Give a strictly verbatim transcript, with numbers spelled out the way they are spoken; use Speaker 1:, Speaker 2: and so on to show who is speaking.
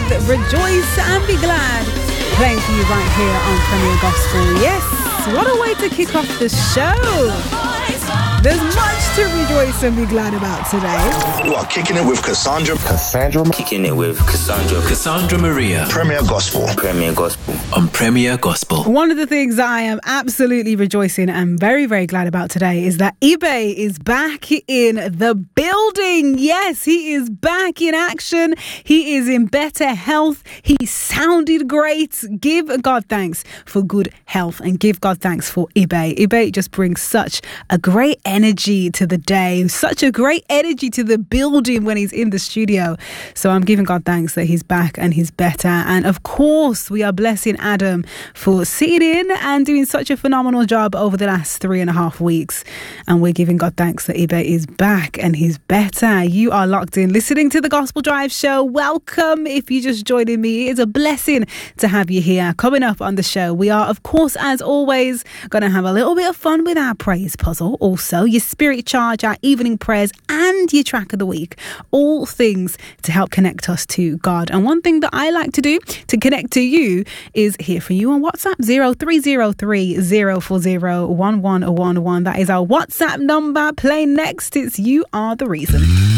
Speaker 1: with Rejoice and Be Glad, playing for you right here on Premier Gospel. Yes, what a way to kick off the show. There's much to rejoice and be glad about today.
Speaker 2: You are kicking it with Cassandra.
Speaker 3: Cassandra.
Speaker 4: Kicking it with Cassandra.
Speaker 5: Cassandra Maria.
Speaker 2: Premier Gospel.
Speaker 4: Premier Gospel.
Speaker 5: On Premier Gospel.
Speaker 1: One of the things I am absolutely rejoicing and very, very glad about today is that Ibe is back in the building. Yes, he is back in action. He is in better health. He sounded great. Give God thanks for good health and give God thanks for Ibe. Ibe just brings such a great energy to the day, such a great energy to the building when he's in the studio. So I'm giving God thanks that he's back and he's better. And of course, we are blessing Adam for sitting in and doing such a phenomenal job over the last three and a half weeks. And we're giving God thanks that Ibe is back and he's better. You are locked in, listening to the Gospel Drive Show. Welcome. If you're just joining me, it's a blessing to have you here. Coming up on the show, we are, of course, as always, going to have a little bit of fun with our praise puzzle. Also, your spirit charge, our evening prayers, and your track of the week. All things to help connect us to God. And one thing that I like to do to connect to you is hear from you on WhatsApp. zero three zero three zero four zero one one one one. That is our WhatsApp number. Play next. It's You Are the Reason.